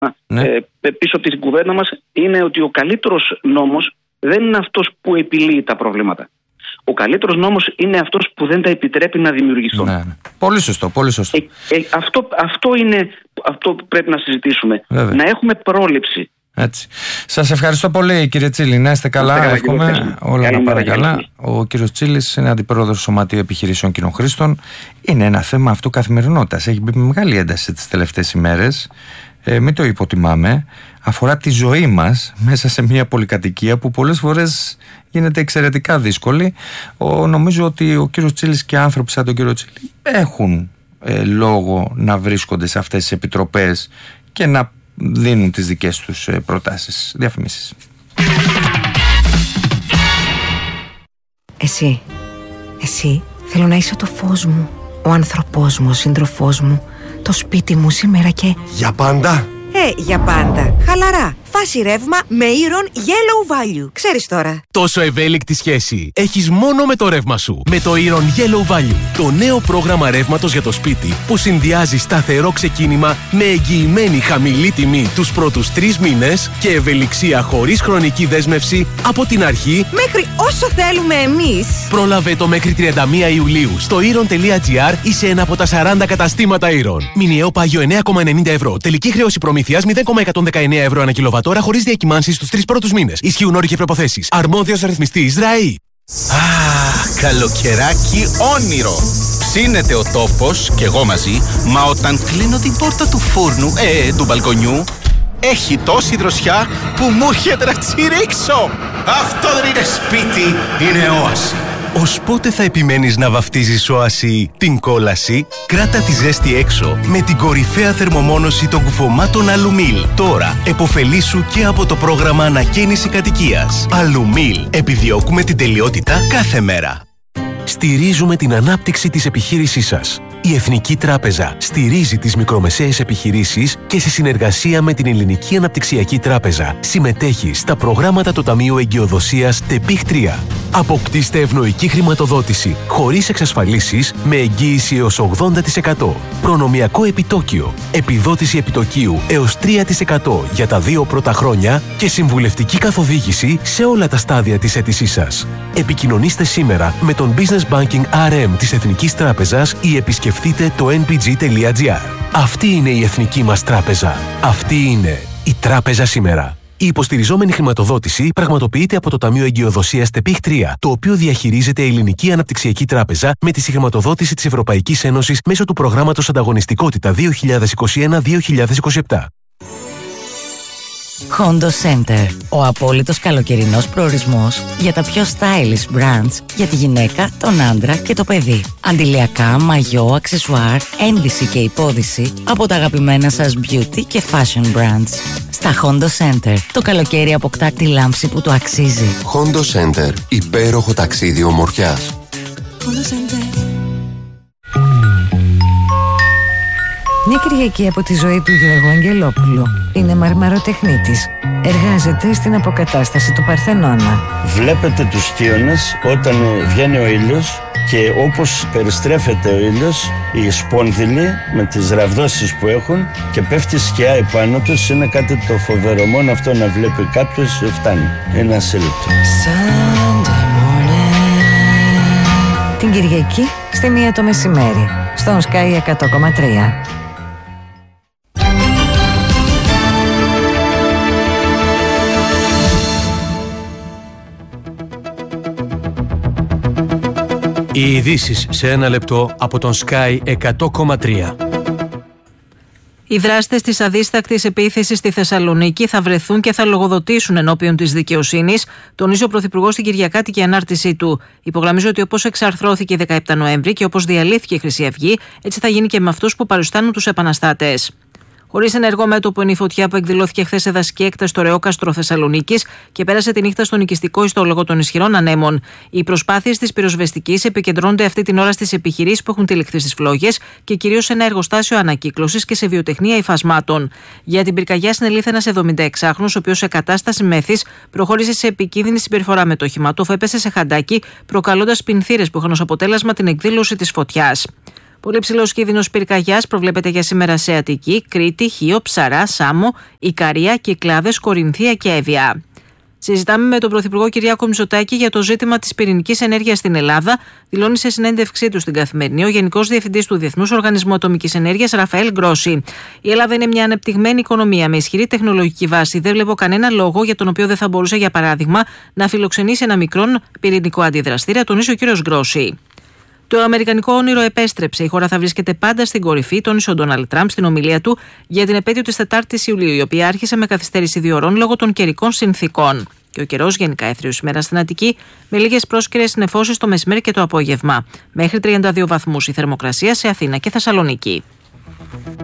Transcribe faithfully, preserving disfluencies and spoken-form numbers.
ναι. ε, πίσω από την κουβέντα μας είναι ότι ο καλύτερος νόμος δεν είναι αυτός που επιλύει τα προβλήματα. Ο καλύτερος νόμος είναι αυτός που δεν τα επιτρέπει να δημιουργηθούν. Ναι. Πολύ σωστό, πολύ σωστό. Ε, ε, αυτό, αυτό είναι αυτό που πρέπει να συζητήσουμε. Βέβαια. Να έχουμε πρόληψη. Έτσι. Σας ευχαριστώ πολύ, κύριε Τσίλη. Να είστε καλά. καλά εύχομαι κύριε, όλα καλά, να πάνε καλά, καλά. καλά. Ο κύριος Τσίλης είναι αντιπρόεδρος του Σωματείου Επιχειρήσεων Κοινοχρήστων. Είναι ένα θέμα αυτού καθημερινότητας. Έχει μπει με μεγάλη ένταση τις τελευταίες ημέρες. Ε, μην το υποτιμάμε. Αφορά τη ζωή μας μέσα σε μια πολυκατοικία που πολλές φορές γίνεται εξαιρετικά δύσκολη. Ο, νομίζω ότι ο κύριος Τσίλης και άνθρωποι σαν τον κύριο Τσίλη έχουν ε, λόγο να βρίσκονται σε αυτές τις επιτροπές και να δίνουν τις δικές τους ε, προτάσεις. Διαφημίσεις. Εσύ, εσύ θέλω να είσαι το φως μου, ο άνθρωπός μου, ο σύντροφός μου, το σπίτι μου σήμερα και... Για πάντα! Ε, για πάντα. Χαλαρά. Φάση ρεύμα με Iron Yellow Value. Ξέρεις τώρα. Τόσο ευέλικτη σχέση έχεις μόνο με το ρεύμα σου. Με το Iron Yellow Value. Το νέο πρόγραμμα ρεύματος για το σπίτι που συνδυάζει σταθερό ξεκίνημα με εγγυημένη χαμηλή τιμή τους πρώτους τρεις μήνες και ευελιξία χωρίς χρονική δέσμευση από την αρχή μέχρι όσο θέλουμε εμείς. Πρόλαβε το μέχρι τριάντα μία Ιουλίου στο iron τελεία gr ή σε ένα από τα σαράντα καταστήματα Iron. Μηνιαίο πάγιο εννέα κόμμα ενενήντα ευρώ. Τελική χρέωση προμήθειας μηδέν κόμμα εκατόν δεκαεννέα ευρώ ανά κιλοβατόρα χωρίς διακυμάνσεις στους τρεις πρώτους μήνες. Ισχύουν όροι και προϋποθέσεις. Αρμόδιος ρυθμιστής ΡΑΗ. Αχ, καλοκαιράκι όνειρο. Ψήνεται ο τόπος και εγώ μαζί, μα όταν κλείνω την πόρτα του φούρνου, ε, του μπαλκονιού, έχει τόση δροσιά που μου έρχεται να τσιρίξω. Αυτό δεν είναι σπίτι, είναι όαση. Ως πότε θα επιμένεις να βαφτίζεις όαση την κόλαση? Κράτα τη ζέστη έξω με την κορυφαία θερμομόνωση των κουφωμάτων Αλουμίλ. Τώρα εποφελήσου και από το πρόγραμμα ανακαίνιση κατοικίας. Αλουμίλ. Επιδιώκουμε την τελειότητα κάθε μέρα. Στηρίζουμε την ανάπτυξη της επιχείρησής σας. Η Εθνική Τράπεζα στηρίζει τις μικρομεσαίες επιχειρήσεις και σε συνεργασία με την Ελληνική Αναπτυξιακή Τράπεζα συμμετέχει στα προγράμματα του Ταμείου Εγκυοδοσίας ΤΕΠΙΧ τρία. Αποκτήστε ευνοϊκή χρηματοδότηση χωρίς εξασφαλίσεις με εγγύηση έως ογδόντα τοις εκατό. Προνομιακό επιτόκιο, επιδότηση επιτοκίου έως τρία τοις εκατό για τα δύο πρώτα χρόνια και συμβουλευτική καθοδήγηση σε όλα τα στάδια της αίτησής σας. Επικοινωνήστε σήμερα με τον Business Banking αρ εμ της Εθνικής Τράπεζας ή επισκεφτείτε το εν πι τζι τελεία gr. Αυτή είναι η εθνική μας τράπεζα. Αυτή είναι η τράπεζα σήμερα. Η υποστηριζόμενη χρηματοδότηση πραγματοποιείται από το Ταμείο Εγκυοδοσίας ΤΕΠΙΧ τρία, το οποίο διαχειρίζεται η Ελληνική Αναπτυξιακή Τράπεζα με τη συγχρηματοδότηση της Ευρωπαϊκής Ένωσης μέσω του Προγράμματος Ανταγωνιστικότητα δύο χιλιάδες είκοσι ένα με δύο χιλιάδες είκοσι επτά. Hondo Center. Ο απόλυτος καλοκαιρινός προορισμός για τα πιο stylish brands για τη γυναίκα, τον άντρα και το παιδί. Αντιλιακά, μαγιό, αξεσουάρ, ένδυση και υπόδυση από τα αγαπημένα σας beauty και fashion brands. Στα Hondo Center. Το καλοκαίρι αποκτά τη λάμψη που το αξίζει. Hondo Center. Υπέροχο ταξίδι ομορφιάς. Hondo Center. Μια Κυριακή από τη ζωή του Γιώργου Αγγελόπουλου. Είναι μαρμαροτεχνίτης. Εργάζεται στην αποκατάσταση του Παρθενώνα. Βλέπετε τους χίονες όταν βγαίνει ο ήλιος και όπως περιστρέφεται ο ήλιος, οι σπόνδυλοι με τις ραβδόσεις που έχουν και πέφτει σκιά επάνω τους, είναι κάτι το φοβερό. Μόνο αυτό να βλέπει κάποιος φτάνει. Ένα σύλληπτο. Την Κυριακή στη μία το μεσημέρι στον Sky εκατό κόμμα τρία. Οι ειδήσεις σε ένα λεπτό από τον Sky εκατό κόμμα τρία. Οι δράστες της αδίστακτης επίθεσης στη Θεσσαλονίκη θα βρεθούν και θα λογοδοτήσουν ενώπιον της δικαιοσύνης, τονίζει ο Πρωθυπουργός στην Κυριακάτικη ανάρτησή του. Υπογραμμίζει ότι όπως εξαρθρώθηκε δεκαεπτά Νοέμβρη και όπως διαλύθηκε η Χρυσή Αυγή, έτσι θα γίνει και με αυτούς που παριστάνουν τους επαναστάτες. Χωρίς ενεργό μέτωπο είναι η φωτιά που εκδηλώθηκε χθες σε δασική έκταση στο Ρεόκαστρο Θεσσαλονίκης και πέρασε τη νύχτα στον οικιστικό ιστόλογο των ισχυρών ανέμων. Οι προσπάθειες της πυροσβεστικής επικεντρώνονται αυτή την ώρα στις επιχειρήσεις που έχουν τυλιχθεί στις φλόγες και κυρίως σε ένα εργοστάσιο ανακύκλωσης και σε βιοτεχνία υφασμάτων. Για την πυρκαγιά συνελήφθη ένας εβδομηνταεξάχρονος, ο οποίος σε κατάσταση μέθης προχώρησε σε επικίνδυνη συμπεριφορά με το όχημά του, έπεσε σε χαντάκι, προκαλώντας πινθύρες που είχαν ως αποτέλεσμα την εκδήλωση της φωτιάς. Πολύ ψηλός κίνδυνος πυρκαγιάς προβλέπεται για σήμερα σε Αττική, Κρήτη, Χίο, Ψαρά, Σάμο, Ικαρία, Κυκλάδες, Κορινθία και Εύβοια. Συζητάμε με τον Πρωθυπουργό Κυριάκο Μητσοτάκη για το ζήτημα της πυρηνικής ενέργειας στην Ελλάδα, δηλώνει σε συνέντευξή του στην Καθημερινή ο Γενικός Διευθυντής του Διεθνούς Οργανισμού Ατομικής Ενέργειας, Ραφαέλ Γκρόση. Η Ελλάδα είναι μια ανεπτυγμένη οικονομία με ισχυρή τεχνολογική βάση. Δεν βλέπω κανένα λόγο για τον οποίο δεν θα μπορούσε, για παράδειγμα, να φιλοξενήσει ένα μικρό πυρηνικό αντιδραστήρα, τονίζει ο κ. Γκρόση. Το αμερικανικό όνειρο επέστρεψε. Η χώρα θα βρίσκεται πάντα στην κορυφή, τόνισε ο Ντόναλντ Τραμπ στην ομιλία του για την επέτειο της τετάρτης Ιουλίου, η οποία άρχισε με καθυστέρηση δύο ωρών λόγω των καιρικών συνθήκων. Και ο καιρός γενικά έθριος ημέρα στην Αττική, με λίγες πρόσκαιρες νεφώσεις το μεσημέρι και το απόγευμα. Μέχρι τριάντα δύο βαθμούς η θερμοκρασία σε Αθήνα και Θεσσαλονίκη.